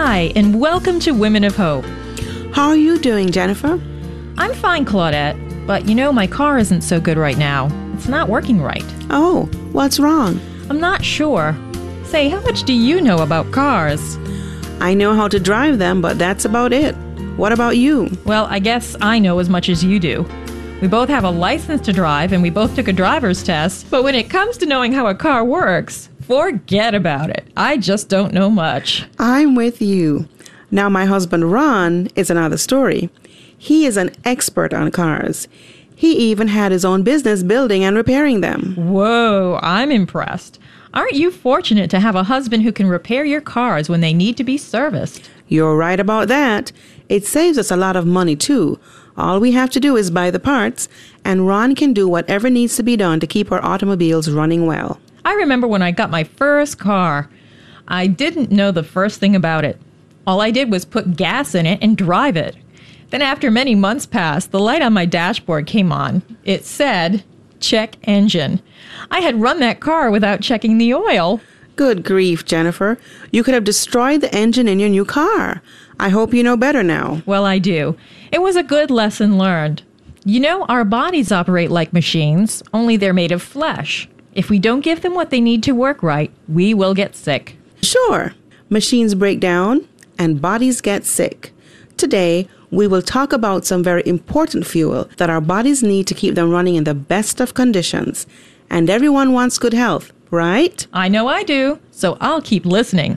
Hi, and welcome to Women of Hope. How are you doing, Jennifer? I'm fine, Claudette, but my car isn't so good right now. It's not working right. Oh, what's wrong? I'm not sure. Say, how much do you know about cars? I know how to drive them, but that's about it. What about you? Well, I guess I know as much as you do. We both have a license to drive, and we both took a driver's test. But when it comes to knowing how a car works, forget about it. I just don't know much. I'm with you. Now, my husband, Ron, is another story. He is an expert on cars. He even had his own business building and repairing them. Whoa, I'm impressed. Aren't you fortunate to have a husband who can repair your cars when they need to be serviced? You're right about that. It saves us a lot of money, too. All we have to do is buy the parts, and Ron can do whatever needs to be done to keep our automobiles running well. I remember when I got my first car. I didn't know the first thing about it. All I did was put gas in it and drive it. Then after many months passed, the light on my dashboard came on. It said, check engine. I had run that car without checking the oil. Good grief, Jennifer. You could have destroyed the engine in your new car. I hope you know better now. Well, I do. It was a good lesson learned. Our bodies operate like machines, only they're made of flesh. If we don't give them what they need to work right, we will get sick. Sure. Machines break down and bodies get sick. Today, we will talk about some very important fuel that our bodies need to keep them running in the best of conditions. And everyone wants good health, right? I know I do, so I'll keep listening.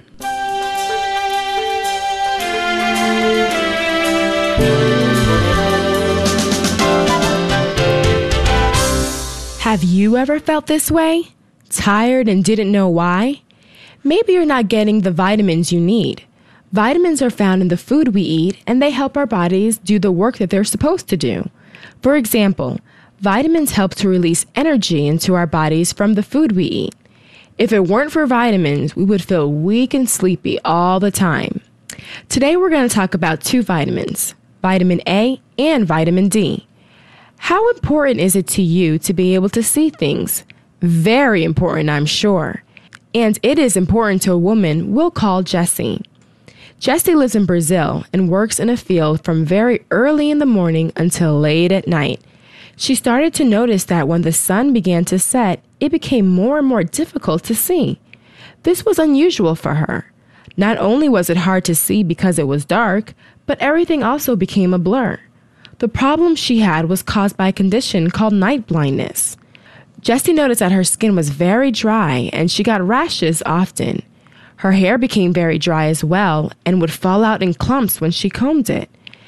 Have you ever felt this way? Tired and didn't know why? Maybe you're not getting the vitamins you need. Vitamins are found in the food we eat, and they help our bodies do the work that they're supposed to do. For example, vitamins help to release energy into our bodies from the food we eat. If it weren't for vitamins, we would feel weak and sleepy all the time. Today we're going to talk about two vitamins, vitamin A and vitamin D. How important is it to you to be able to see things? Very important, I'm sure. And it is important to a woman we'll call Jessie. Jessie lives in Brazil and works in a field from very early in the morning until late at night. She started to notice that when the sun began to set, it became more and more difficult to see. This was unusual for her. Not only was it hard to see because it was dark, but everything also became a blur. The problem she had was caused by a condition called night blindness. Jessie noticed that her skin was very dry and she got rashes often. Her hair became very dry as well and would fall out in clumps when she combed it.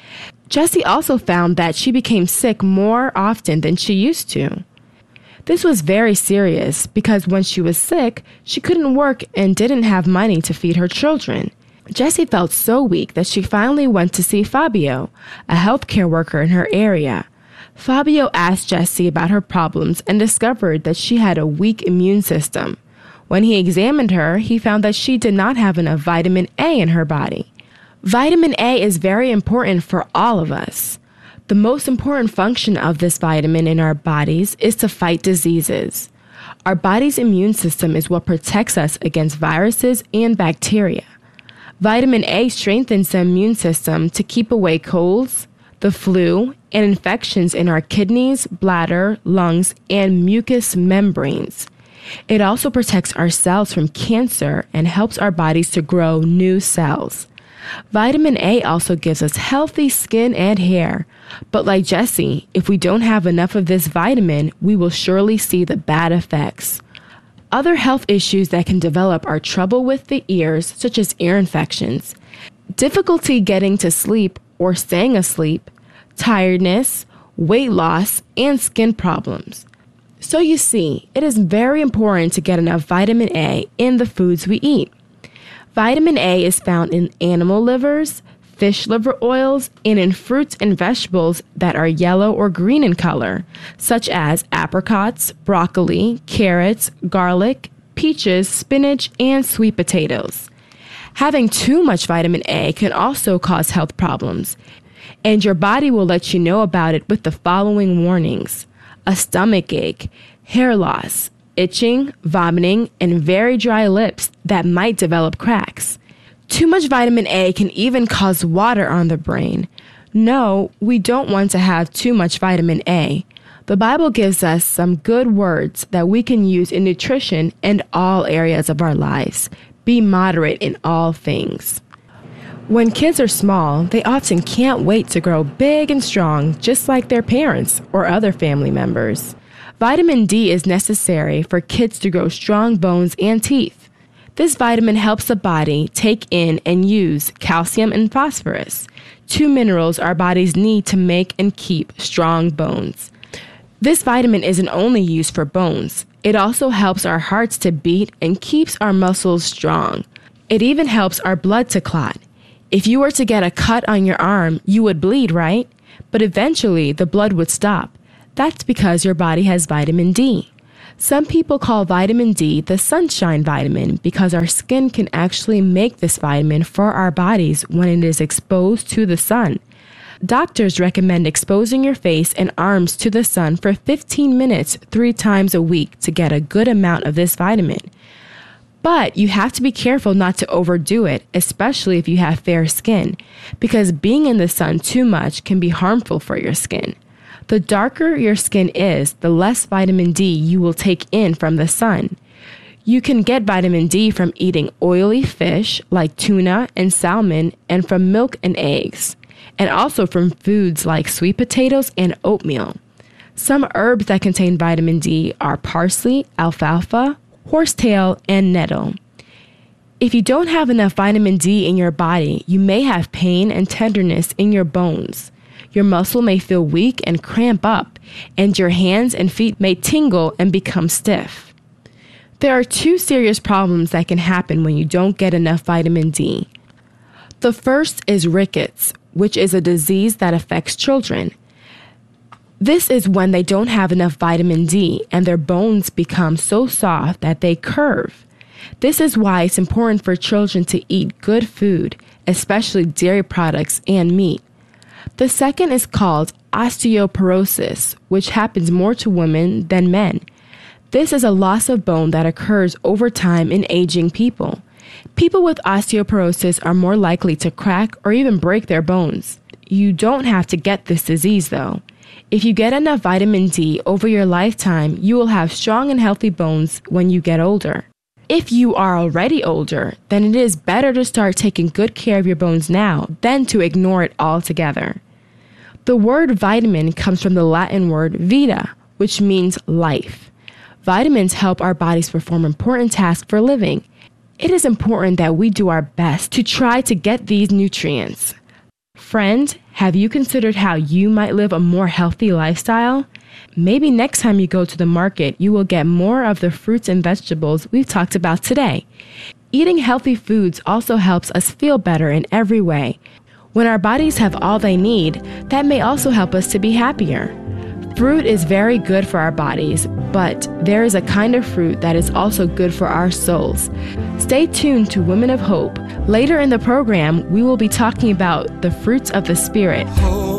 Jessie also found that she became sick more often than she used to. This was very serious because when she was sick, she couldn't work and didn't have money to feed her children. Jessie felt so weak that she finally went to see Fabio, a healthcare worker in her area. Fabio asked Jessie about her problems and discovered that she had a weak immune system. When he examined her, he found that she did not have enough vitamin A in her body. Vitamin A is very important for all of us. The most important function of this vitamin in our bodies is to fight diseases. Our body's immune system is what protects us against viruses and bacteria. Vitamin A strengthens the immune system to keep away colds, the flu, and infections in our kidneys, bladder, lungs, and mucous membranes. It also protects our cells from cancer and helps our bodies to grow new cells. Vitamin A also gives us healthy skin and hair. But like Jessie, if we don't have enough of this vitamin, we will surely see the bad effects. Other health issues that can develop are trouble with the ears, such as ear infections, difficulty getting to sleep or staying asleep, tiredness, weight loss, and skin problems. So you see, it is very important to get enough vitamin A in the foods we eat. Vitamin A is found in animal livers, fish liver oils, and in fruits and vegetables that are yellow or green in color, such as apricots, broccoli, carrots, garlic, peaches, spinach, and sweet potatoes. Having too much vitamin A can also cause health problems, and your body will let you know about it with the following warnings: a stomach ache, hair loss, itching, vomiting, and very dry lips that might develop cracks. Too much vitamin A can even cause water on the brain. No, we don't want to have too much vitamin A. The Bible gives us some good words that we can use in nutrition and all areas of our lives. Be moderate in all things. When kids are small, they often can't wait to grow big and strong, just like their parents or other family members. Vitamin D is necessary for kids to grow strong bones and teeth. This vitamin helps the body take in and use calcium and phosphorus, 2 minerals our bodies need to make and keep strong bones. This vitamin isn't only used for bones. It also helps our hearts to beat and keeps our muscles strong. It even helps our blood to clot. If you were to get a cut on your arm, you would bleed, right? But eventually, the blood would stop. That's because your body has vitamin D. Some people call vitamin D the sunshine vitamin because our skin can actually make this vitamin for our bodies when it is exposed to the sun. Doctors recommend exposing your face and arms to the sun for 15 minutes 3 times a week to get a good amount of this vitamin. But you have to be careful not to overdo it, especially if you have fair skin, because being in the sun too much can be harmful for your skin. The darker your skin is, the less vitamin D you will take in from the sun. You can get vitamin D from eating oily fish like tuna and salmon, and from milk and eggs, and also from foods like sweet potatoes and oatmeal. Some herbs that contain vitamin D are parsley, alfalfa, horsetail, and nettle. If you don't have enough vitamin D in your body, you may have pain and tenderness in your bones. Your muscle may feel weak and cramp up, and your hands and feet may tingle and become stiff. There are 2 serious problems that can happen when you don't get enough vitamin D. The first is rickets, which is a disease that affects children. This is when they don't have enough vitamin D and their bones become so soft that they curve. This is why it's important for children to eat good food, especially dairy products and meat. The second is called osteoporosis, which happens more to women than men. This is a loss of bone that occurs over time in aging people. People with osteoporosis are more likely to crack or even break their bones. You don't have to get this disease, though. If you get enough vitamin D over your lifetime, you will have strong and healthy bones when you get older. If you are already older, then it is better to start taking good care of your bones now than to ignore it altogether. The word vitamin comes from the Latin word vita, which means life. Vitamins help our bodies perform important tasks for living. It is important that we do our best to try to get these nutrients. Friend, have you considered how you might live a more healthy lifestyle? Maybe next time you go to the market, you will get more of the fruits and vegetables we've talked about today. Eating healthy foods also helps us feel better in every way. When our bodies have all they need, that may also help us to be happier. Fruit is very good for our bodies, but there is a kind of fruit that is also good for our souls. Stay tuned to Women of Hope. Later in the program, we will be talking about the fruits of the Spirit.